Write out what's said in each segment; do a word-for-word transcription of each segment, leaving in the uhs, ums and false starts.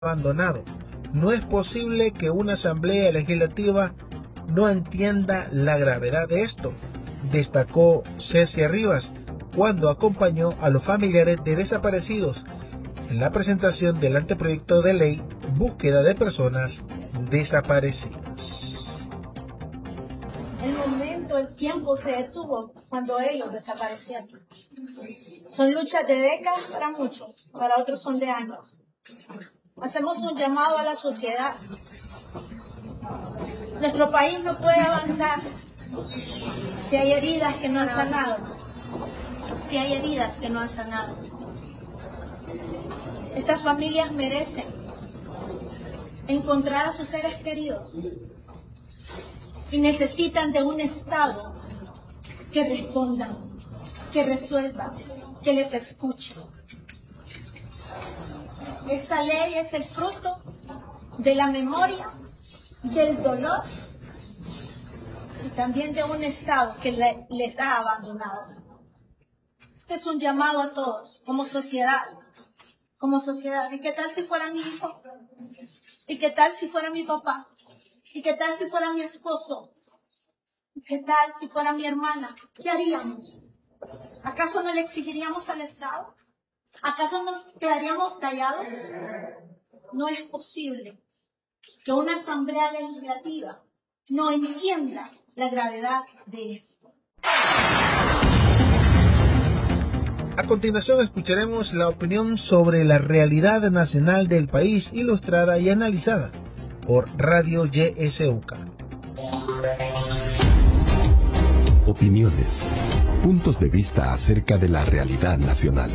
abandonado. No es posible que una asamblea legislativa no entienda la gravedad de esto, destacó Cecia Rivas cuando acompañó a los familiares de desaparecidos en la presentación del anteproyecto de ley Búsqueda de Personas Desaparecidas. El momento, el tiempo se detuvo cuando ellos desaparecieron. Son luchas de décadas para muchos, para otros son de años. Hacemos un llamado a la sociedad. Nuestro país no puede avanzar si hay heridas que no han sanado, si hay heridas que no han sanado. Estas familias merecen encontrar a sus seres queridos y necesitan de un Estado que responda, que resuelva, que les escuche. Esta ley es el fruto de la memoria, del dolor y también de un Estado que le, les ha abandonado. Este es un llamado a todos, como sociedad, como sociedad. ¿Y qué tal si fuera mi hijo? ¿Y qué tal si fuera mi papá? ¿Y qué tal si fuera mi esposo? ¿Y qué tal si fuera mi hermana? ¿Qué haríamos? ¿Acaso no le exigiríamos al Estado? ¿Acaso nos quedaríamos callados? No es posible que una asamblea legislativa no entienda la gravedad de esto. A continuación escucharemos la opinión sobre la realidad nacional del país, ilustrada y analizada por Radio Y S U K. Opiniones, puntos de vista acerca de la realidad nacional.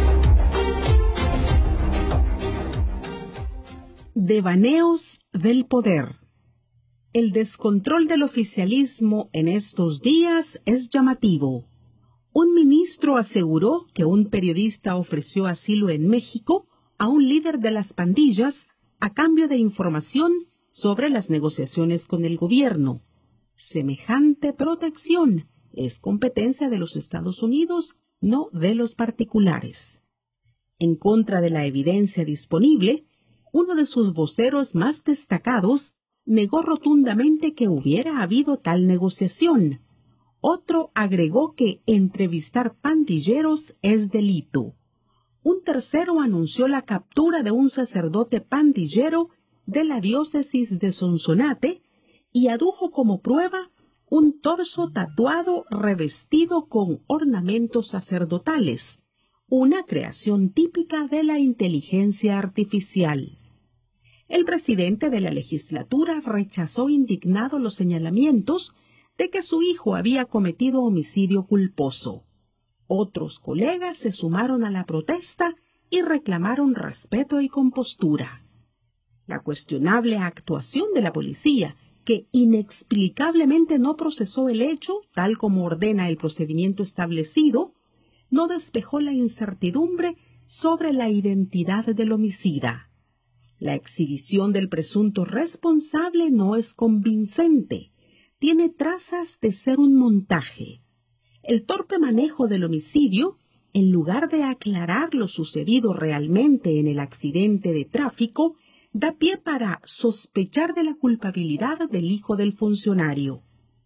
Devaneos del poder. El descontrol del oficialismo en estos días es llamativo. Un ministro aseguró que un periodista ofreció asilo en México a un líder de las pandillas a cambio de información sobre las negociaciones con el gobierno. Semejante protección es competencia de los Estados Unidos, no de los particulares. En contra de la evidencia disponible, uno de sus voceros más destacados negó rotundamente que hubiera habido tal negociación. Otro agregó que entrevistar pandilleros es delito. Un tercero anunció la captura de un sacerdote pandillero de la diócesis de Sonsonate y adujo como prueba un torso tatuado revestido con ornamentos sacerdotales, una creación típica de la inteligencia artificial. El presidente de la legislatura rechazó indignado los señalamientos de que su hijo había cometido homicidio culposo. Otros colegas se sumaron a la protesta y reclamaron respeto y compostura. La cuestionable actuación de la policía, que inexplicablemente no procesó el hecho, tal como ordena el procedimiento establecido, no despejó la incertidumbre sobre la identidad del homicida. La exhibición del presunto responsable no es convincente. Tiene trazas de ser un montaje. El torpe manejo del homicidio, en lugar de aclarar lo sucedido realmente en el accidente de tráfico, da pie para sospechar de la culpabilidad del hijo del funcionario.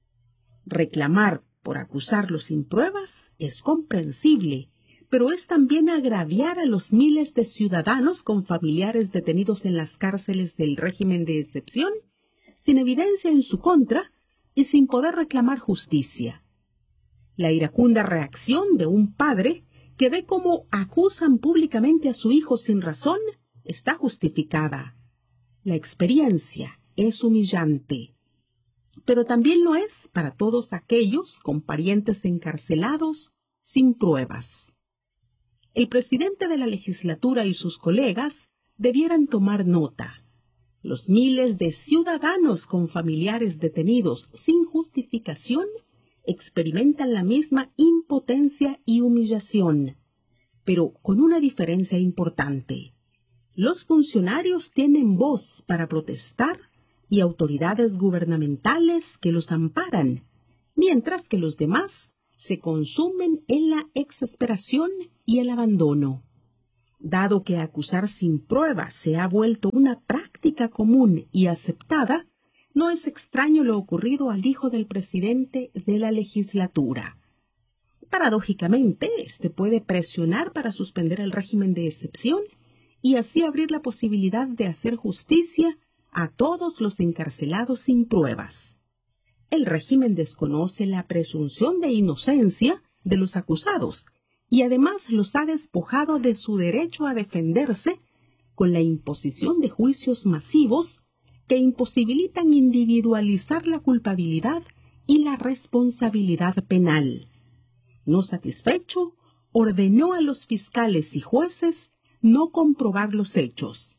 Reclamar por acusarlo sin pruebas es comprensible, pero es también agraviar a los miles de ciudadanos con familiares detenidos en las cárceles del régimen de excepción, sin evidencia en su contra y sin poder reclamar justicia. La iracunda reacción de un padre que ve cómo acusan públicamente a su hijo sin razón está justificada. La experiencia es humillante, pero también lo es para todos aquellos con parientes encarcelados sin pruebas. El presidente de la legislatura y sus colegas debieran tomar nota. Los miles de ciudadanos con familiares detenidos sin justificación experimentan la misma impotencia y humillación, pero con una diferencia importante. Los funcionarios tienen voz para protestar y autoridades gubernamentales que los amparan, mientras que los demás se consumen en la exasperación y el abandono. Dado que acusar sin pruebas se ha vuelto una práctica común y aceptada, no es extraño lo ocurrido al hijo del presidente de la legislatura. Paradójicamente, este puede presionar para suspender el régimen de excepción y así abrir la posibilidad de hacer justicia a todos los encarcelados sin pruebas. El régimen desconoce la presunción de inocencia de los acusados y además los ha despojado de su derecho a defenderse con la imposición de juicios masivos que imposibilitan individualizar la culpabilidad y la responsabilidad penal. No satisfecho, ordenó a los fiscales y jueces no comprobar los hechos,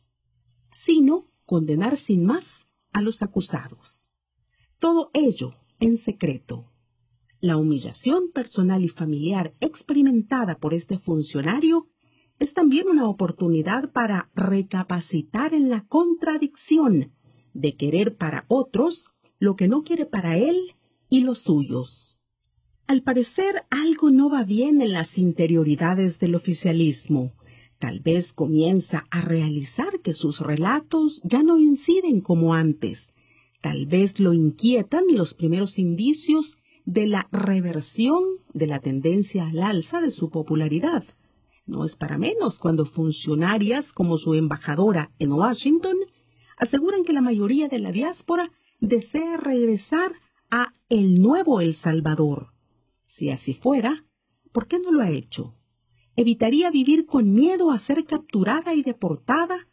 sino condenar sin más a los acusados. Todo ello en secreto. La humillación personal y familiar experimentada por este funcionario es también una oportunidad para recapacitar en la contradicción de querer para otros lo que no quiere para él y los suyos. Al parecer, algo no va bien en las interioridades del oficialismo. Tal vez comienza a realizar que sus relatos ya no inciden como antes. Tal vez lo inquietan los primeros indicios de la reversión de la tendencia al alza de su popularidad. No es para menos cuando funcionarias como su embajadora en Washington aseguran que la mayoría de la diáspora desea regresar a el nuevo El Salvador. Si así fuera, ¿por qué no lo ha hecho? Evitaría vivir con miedo a ser capturada y deportada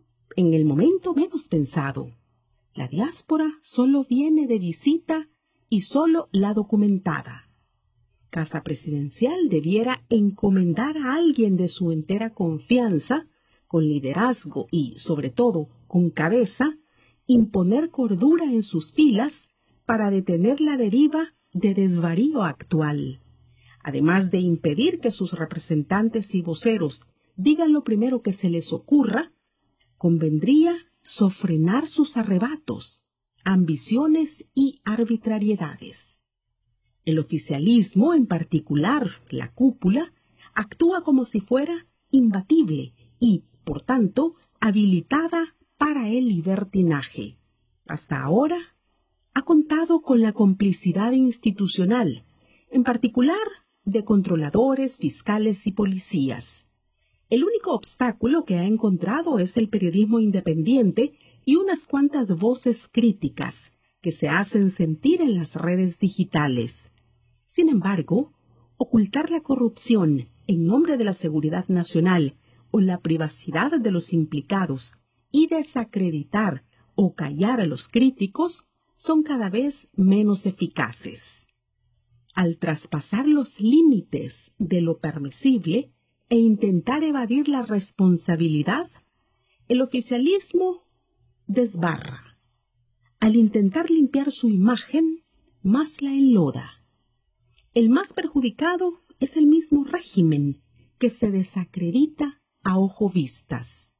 en el momento menos pensado. La diáspora solo viene de visita y solo la documentada. Casa Presidencial debiera encomendar a alguien de su entera confianza, con liderazgo y, sobre todo, con cabeza, imponer cordura en sus filas para detener la deriva de desvarío actual. Además de impedir que sus representantes y voceros digan lo primero que se les ocurra, convendría sofrenar sus arrebatos, ambiciones y arbitrariedades. El oficialismo, en particular la cúpula, actúa como si fuera imbatible y, por tanto, habilitada para el libertinaje. Hasta ahora, ha contado con la complicidad institucional, en particular de controladores, fiscales y policías. El único obstáculo que ha encontrado es el periodismo independiente y unas cuantas voces críticas que se hacen sentir en las redes digitales. Sin embargo, ocultar la corrupción en nombre de la seguridad nacional o la privacidad de los implicados y desacreditar o callar a los críticos son cada vez menos eficaces. Al traspasar los límites de lo permisible e intentar evadir la responsabilidad, el oficialismo desbarra. Al intentar limpiar su imagen, más la enloda. El más perjudicado es el mismo régimen, que se desacredita a ojo vistas.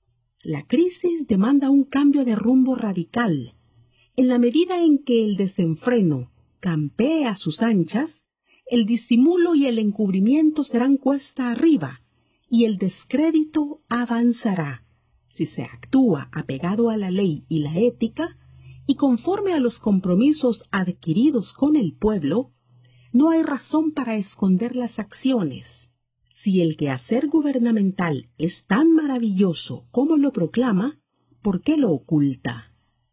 La crisis demanda un cambio de rumbo radical. En la medida en que el desenfreno campee a sus anchas, el disimulo y el encubrimiento serán cuesta arriba y el descrédito avanzará. Si se actúa apegado a la ley y la ética y conforme a los compromisos adquiridos con el pueblo, no hay razón para esconder las acciones. Si el quehacer gubernamental es tan maravilloso como lo proclama, ¿por qué lo oculta?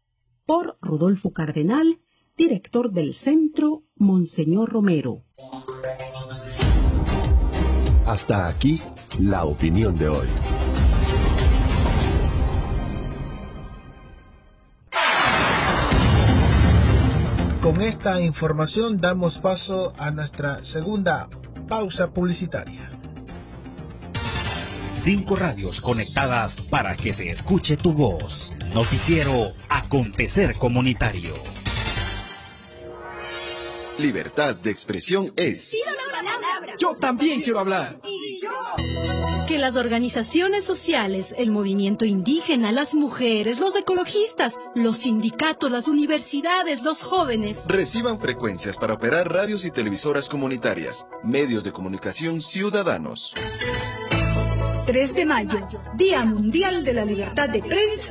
Por Rodolfo Cardenal, director del Centro Monseñor Romero. Hasta aquí, la opinión de hoy. Con esta información damos paso a nuestra segunda pausa publicitaria. Cinco radios conectadas para que se escuche tu voz. Noticiero Acontecer Comunitario. Libertad de expresión es... Yo también quiero hablar. Que las organizaciones sociales, el movimiento indígena, las mujeres, los ecologistas, los sindicatos, las universidades, los jóvenes reciban frecuencias para operar radios y televisoras comunitarias, medios de comunicación ciudadanos. tres de mayo, Día Mundial de la Libertad de Prensa